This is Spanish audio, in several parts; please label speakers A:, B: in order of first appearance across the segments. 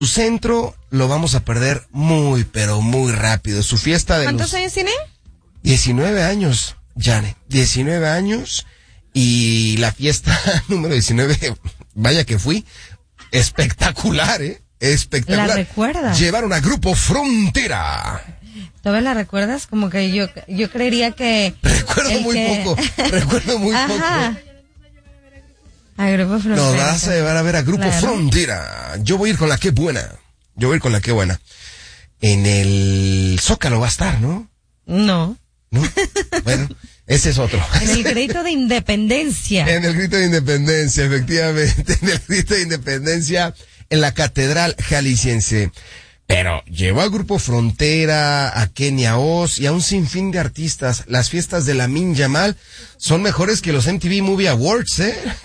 A: Su centro lo vamos a perder muy, pero muy rápido. Su fiesta de
B: ¿Cuántos años tiene?
A: 19 años, Janet. 19 años. Y la fiesta número 19, vaya que fui, espectacular, espectacular.
B: ¿La recuerdas?
A: Llevaron a Grupo Frontera.
B: ¿Todavía la recuerdas? Como que yo creería que...
A: Recuerdo muy poco.
B: A Grupo Frontera.
A: Nos vas a llevar a ver a Grupo Frontera. Yo voy a ir con la que buena. En el Zócalo va a estar, ¿no?
B: No.
A: ¿No? Bueno, ese es otro.
B: En el grito de independencia.
A: En el grito de independencia, efectivamente. En el grito de independencia en la Catedral Jalisciense. Pero llevó al Grupo Frontera, a Kenia Oz y a un sinfín de artistas. Las fiestas de Lamin Yamal son mejores que los MTV Movie Awards,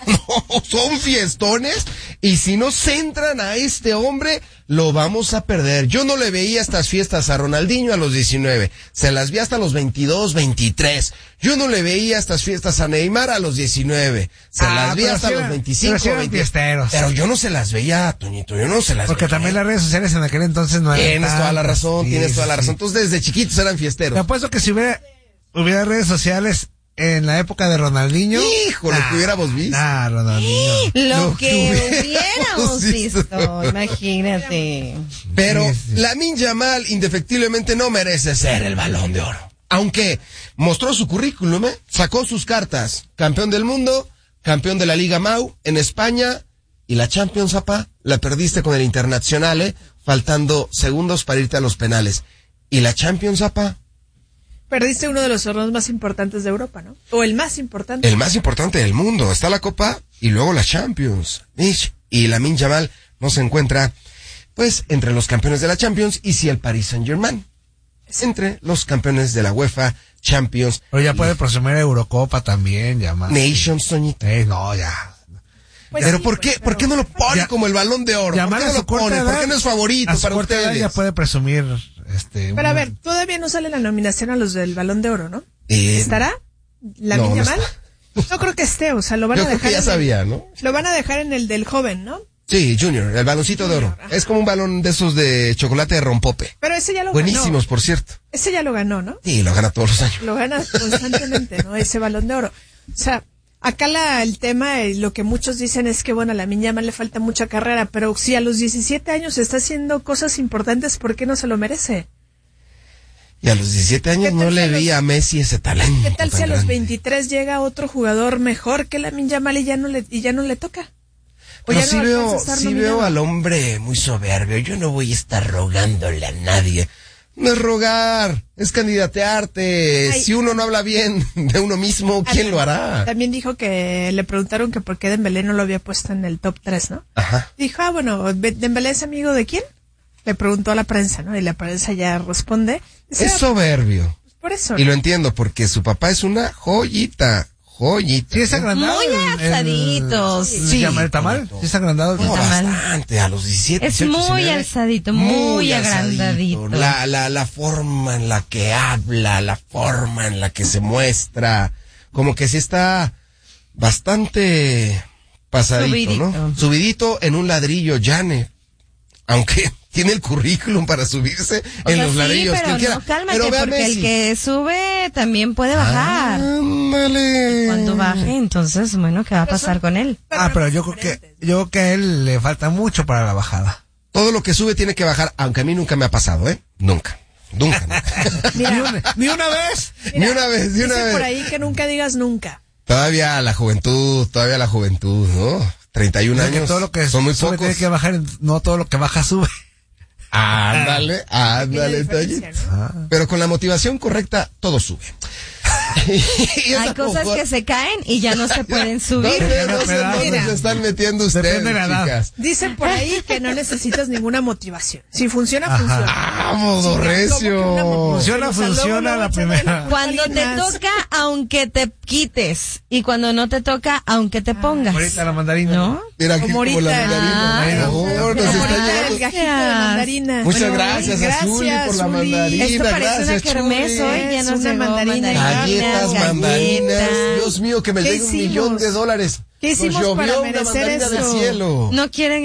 A: No, son fiestones. Y si no centran a este hombre, lo vamos a perder. Yo no le veía estas fiestas a Ronaldinho a los 19. Se las vi hasta los 22, 23. Yo no le veía estas fiestas a Neymar a los 19. Se las vi hasta los 25, 20. Pero yo no se las veía, Toñito. Yo no se las veía.
C: Porque también las redes sociales en aquel entonces no eran.
A: Tienes toda la razón. Entonces, desde chiquitos eran fiesteros.
C: Te apuesto que si hubiera redes sociales en la época de Ronaldinho.
A: Híjole, que hubiéramos visto.
C: Ronaldinho.
B: Lo que hubiéramos visto, imagínate.
A: Pero Lamin Yamal indefectiblemente no merece ser el Balón de Oro. Aunque mostró su currículum, sacó sus cartas. Campeón del mundo, campeón de la Liga Mau en España y la Champions, papá, la perdiste con el Internacional, faltando segundos para irte a los penales. ¿Y la Champions, papá?
D: Perdiste uno de los torneos más importantes de Europa, ¿no? O el más importante.
A: El más importante del mundo. Está la Copa y luego la Champions. Y Lamin Yamal no se encuentra, pues, entre los campeones de la Champions y si el Paris Saint-Germain. Entre los campeones de la UEFA Champions.
C: Pero ya puede presumir Eurocopa también, ya más.
A: Nations, Soñita.
C: No, ya.
D: Pues
A: pero
D: sí,
A: ¿por qué? ¿Por qué no lo pone como el Balón de Oro? ¿Por qué no lo pone? ¿Por qué no es favorito para ustedes?
C: Ya puede presumir
D: Pero a ver, todavía no sale la nominación a los del Balón de Oro, ¿no? ¿Estará? ¿Lamin Yamal? No creo que esté, o sea, lo van a dejar.
A: Creo que ya sabía, ¿no?
D: Lo van a dejar en el del joven, ¿no?
A: Sí, Junior, el baloncito de oro. Es como un balón de esos de chocolate de rompope.
D: Pero ese ya lo
A: Buenísimos,
D: ganó.
A: por cierto.
D: Ese ya lo ganó, ¿no?
A: Sí, lo gana todos los años.
D: Lo gana constantemente, ¿no? Ese Balón de Oro. O sea, acá el tema, lo que muchos dicen es que, bueno, a Lamin Yamal le falta mucha carrera, pero si a los 17 años está haciendo cosas importantes, ¿por qué no se lo merece?
A: Y a los 17 años no le vi a Messi ese talento.
D: ¿Qué tal si a los 23 llega otro jugador mejor que Lamin Yamal y ya no le toca?
A: Pero sí veo al hombre muy soberbio. Yo no voy a estar rogándole a nadie. No es rogar, es candidatearte. Si uno no habla bien de uno mismo, ¿quién lo hará?
D: También dijo que le preguntaron que por qué Dembélé no lo había puesto en el top 3, ¿no?
A: Ajá.
D: Dijo, bueno, ¿Dembélé es amigo de quién? Le preguntó a la prensa, ¿no? Y la prensa ya responde. Dice,
A: es soberbio.
D: Por eso.
A: Y lo entiendo, porque su papá es una joyita.
C: Sí, es agrandado.
B: Muy alzadito.
C: Sí. ¿El tamal? Sí, es agrandado.
A: No, bastante, a los 17,
B: Es
A: 18,
B: muy
A: 19,
B: alzadito, muy agrandadito.
A: La forma en la que habla, la forma en la que se muestra, como que sí está bastante pasadito,
B: Subidito.
A: ¿no? Subidito en un ladrillo, Janet. Aunque tiene el currículum para subirse en los ladrillos.
B: Pero
A: que
B: no, cálmate,
A: pero
B: porque el que sube también puede bajar.
A: Ándale.
B: Cuando baje, entonces, bueno, ¿qué va a pasar con él?
C: Pero yo creo que a él le falta mucho para la bajada.
A: Todo lo que sube tiene que bajar, aunque a mí nunca me ha pasado, Nunca.
D: Mira,
C: Ni una vez.
A: Ni una vez.
D: dice por ahí que nunca digas nunca.
A: Todavía la juventud, ¿no? 31
C: Creo que
A: años.
C: todo lo que
A: son muy
C: sube
A: pocos.
C: tiene que bajar, no todo lo que baja sube.
A: Ándale,
D: diferencia,
A: Toñito.
D: ¿no?
A: Pero con la motivación correcta, todo sube.
B: Hay cosas que se caen y ya no se pueden subir.
A: No sé dónde se están metiendo ustedes,
C: Depende de la edad.
A: chicas.
D: Dicen por ahí que no necesitas ninguna motivación. Si funciona, funciona.
A: Vamos,
D: Sí,
A: Recio.
D: como que una motivación.
C: Funciona la primera.
B: Cuando te toca, aunque te quites. Y cuando no te toca, aunque te pongas.
C: Ahorita la mandarina.
B: ¿No?
A: Mira aquí
D: Como
A: como la
D: ahorita.
A: mandarina.
D: Como
A: Por favor, nos está
D: ahorita
A: llegando.
D: el gajito de mandarina.
A: Muchas gracias a Zuli por la
D: Zuli.
A: mandarina.
B: Esto parece una
A: Gracias,
B: kermés
A: Zuli.
B: hoy. Ya
D: Es
B: nos
D: una
B: llegó
D: mandarina.
A: Galletas, mandarinas. Dios mío, que me
D: ¿Qué
A: llegue
D: hicimos?
A: $1,000,000.
D: ¿Qué hicimos
A: Nos
D: para
A: llovió una
D: merecer
A: mandarina del
D: eso?
A: cielo.
B: No quieren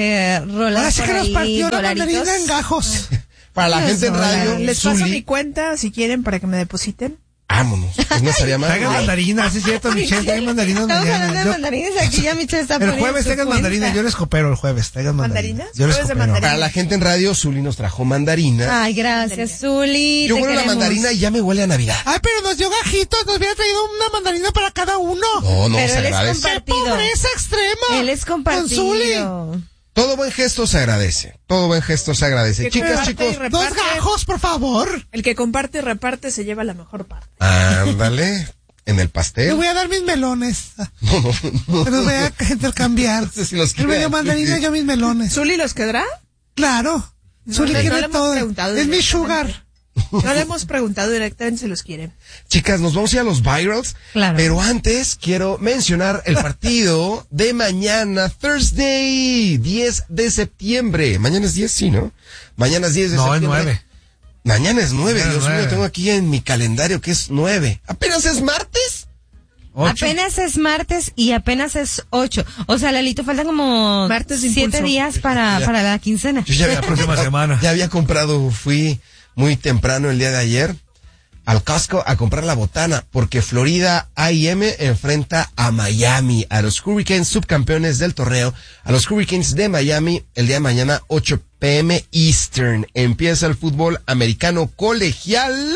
B: rolar
C: Ahora sí
B: por
C: que nos
B: ahí,
C: partió la
B: dolaritos.
C: mandarina en gajos.
A: Para la gente en radio,
D: Les paso
A: Zuli,
D: mi cuenta si quieren para que me depositen.
A: vámonos. Pues no estaría mal.
C: Traigan mandarinas, sí es cierto, Michelle, traigan mandarinas
B: Estamos hablando
C: mañana.
B: de mandarinas, aquí ya Michelle está
C: El
B: poniendo
C: jueves
B: su
C: traigan
B: cuenta.
C: mandarinas, yo les coopero el jueves, traigan mandarinas.
D: ¿Mandarinas?
C: Yo les
D: Jueves de
C: coopero.
D: mandarina.
A: Para la gente en radio, Zuli nos trajo mandarina.
B: Ay, gracias, Zuli.
A: Yo
B: te
A: huelo la
B: queremos.
A: mandarina y ya me huele a Navidad.
C: Ay, pero nos dio gajitos, nos hubiera traído una mandarina para cada uno.
A: No,
B: Pero
A: se
B: él es
A: agradece.
B: compartido.
C: ¡Pobreza extrema!
B: Él es
C: Con
B: compartido.
A: Todo buen gesto se agradece. Todo buen gesto se agradece.
D: Que
A: Chicas,
D: comparte
A: chicos.
D: y reparte.
C: Dos gajos, por favor.
D: El que comparte y reparte se lleva la mejor parte.
A: Ándale. En el
C: Le
A: pastel.
C: voy a dar mis melones.
A: No.
C: Te los voy a intercambiar.
A: No sé si los
C: Él me
A: quiere.
C: dio mandarina, yo mis melones.
D: ¿Zuli los quedará?
C: Claro. Zuli
D: no
C: quiere
D: le hemos
C: todo.
D: preguntado
C: Es mi
D: directamente.
C: sugar.
D: No le hemos preguntado directamente si los quieren.
A: Chicas, nos vamos a ir a los virals.
B: Claro.
A: Pero antes quiero mencionar el partido de mañana, Thursday, 10 de septiembre. Mañana es 10, sí, ¿no? Mañana es 10 de
C: No, es
A: septiembre.
C: 9.
A: Mañana es 9,
C: Mañana es
A: Dios mío,
C: 9.
A: tengo aquí en mi calendario que es 9. ¿Apenas es martes?
C: 8.
B: Apenas es martes y apenas es 8. O sea, Lalito, faltan como
D: Martes de
B: 7
D: impulso.
B: días para la quincena.
A: Yo ya había
C: próxima
A: comprado,
C: semana.
A: Ya había comprado, fui muy temprano el día de ayer al Costco a comprar la botana porque Florida A&M enfrenta a Miami, a los Hurricanes subcampeones del torneo, a los Hurricanes de Miami el día de mañana 8 p.m. Eastern. Empieza el fútbol americano colegial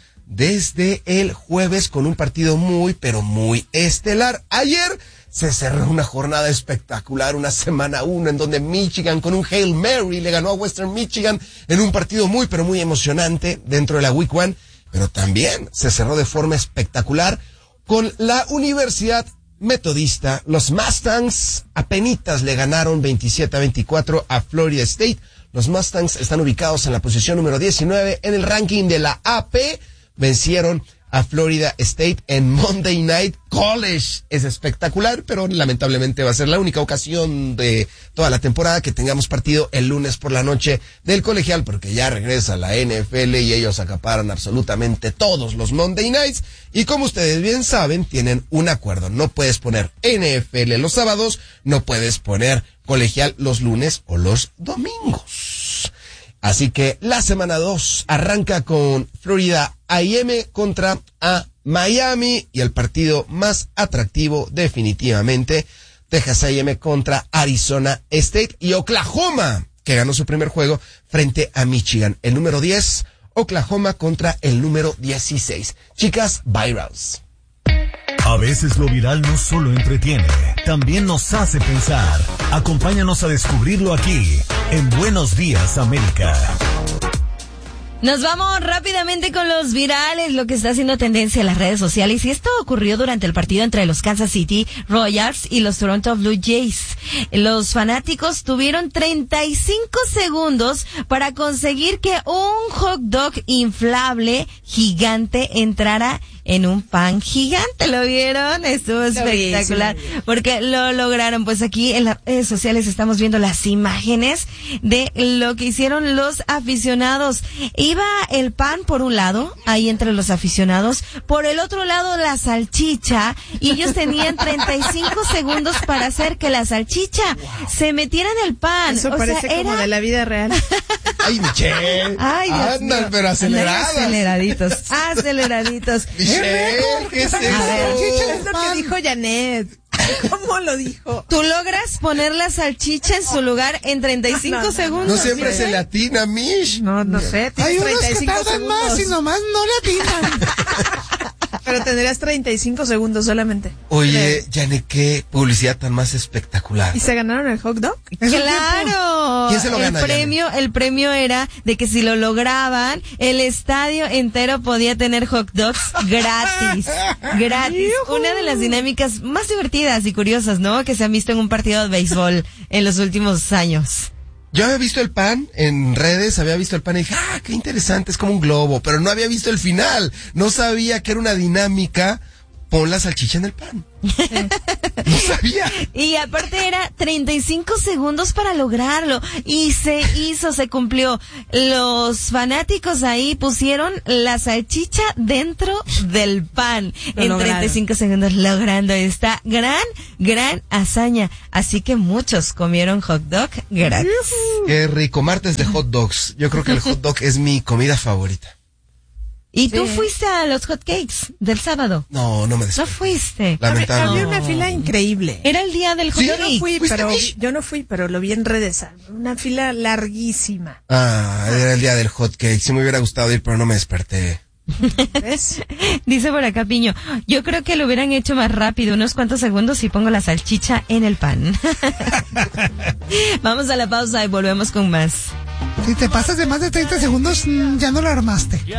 A: desde el jueves con un partido muy, pero muy estelar. Ayer se cerró una jornada espectacular, una semana 1 en donde Michigan con un Hail Mary le ganó a Western Michigan en un partido muy, pero muy emocionante dentro de la Week 1, pero también se cerró de forma espectacular con la Universidad Metodista. Los Mustangs apenitas le ganaron 27-24 a Florida State. Los Mustangs están ubicados en la posición número 19 en el ranking de la AP. Vencieron a Florida State en Monday Night College. Es espectacular, pero lamentablemente va a ser la única ocasión de toda la temporada que tengamos partido el lunes por la noche del colegial, porque ya regresa la NFL y ellos acaparan absolutamente todos los Monday Nights. Y como ustedes bien saben, tienen un acuerdo. No puedes poner NFL los sábados, no puedes poner colegial los lunes o los domingos. Así que la semana 2 arranca con Florida A&M contra a Miami y el partido más atractivo definitivamente, Texas A&M contra Arizona State y Oklahoma, que ganó su primer juego frente a Michigan. El número 10, Oklahoma contra el número 16. Chicas, virals.
E: A veces lo viral no solo entretiene, también nos hace pensar. Acompáñanos a descubrirlo aquí, en Buenos Días América.
B: Nos vamos rápidamente con los virales, lo que está haciendo tendencia en las redes sociales. Y esto ocurrió durante el partido entre los Kansas City Royals y los Toronto Blue Jays. Los fanáticos tuvieron 35 segundos para conseguir que un hot dog inflable gigante entrara en un pan gigante. ¿Lo vieron? Estuvo espectacular. Porque lo lograron. Pues aquí en las redes sociales estamos viendo las imágenes de lo que hicieron los aficionados. Iba el pan por un lado, ahí entre los aficionados, por el otro lado la salchicha, y ellos tenían 35 segundos para hacer que la salchicha se metiera en el pan.
D: Eso
B: o
D: parece
B: sea,
D: como
B: era...
D: de la vida real.
A: Ay, Michelle.
B: Ay, Dios
A: Andan,
B: mío.
A: pero aceleradas.
B: Aceleraditos, aceleraditos.
A: Michelle, ¿qué es eso?
B: A ver,
D: Es lo que dijo Janet. ¿Cómo lo dijo?
B: ¿Tú logras poner la salchicha en su lugar en 35
D: No.
B: segundos?
A: No siempre se le atina, Mish.
D: No sé.
C: Hay
D: Tienes
C: unos que
D: 35
C: tardan
D: segundos.
C: más y nomás no le atinan.
D: Pero tendrías 35 segundos solamente.
A: Oye, Janet, qué publicidad tan más espectacular.
D: ¿Y se ganaron el hot dog?
B: Claro.
A: ¿Quién se lo gana,
B: El premio era de que si lo lograban, el estadio entero podía tener hot dogs gratis. Gratis. Una de las dinámicas más divertidas y curiosas, ¿no? Que se han visto en un partido de béisbol en los últimos años.
A: Yo había visto el pan en redes, había visto el pan y dije, qué interesante, es como un globo, pero no había visto el final. No sabía que era una dinámica pon la salchicha en el pan. No sabía.
B: Y aparte era 35 segundos para lograrlo. Y se hizo, se cumplió. Los fanáticos ahí pusieron la salchicha dentro del pan. En
D: lograron.
B: 35 segundos logrando esta gran hazaña. Así que muchos comieron hot dog gratis.
A: Qué rico. Martes de hot dogs. Yo creo que el hot dog es mi comida favorita.
B: ¿Y tú
D: Sí.
B: fuiste a los hot cakes del sábado?
A: No me
B: No
A: desperté.
B: fuiste.
A: Lamentable.
D: Había una fila increíble.
B: Era el día del hot
A: Sí,
B: cake.
D: Yo no fui, pero lo vi en redes. Una fila larguísima.
A: Era el día del hot cake. Sí me hubiera gustado ir, pero no me desperté.
D: ¿Ves?
B: Dice por acá Piño, yo creo que lo hubieran hecho más rápido, unos cuantos segundos y pongo la salchicha en el pan. Vamos a la pausa y volvemos con más.
C: Si te pasas de más de 30 segundos, ya no lo armaste.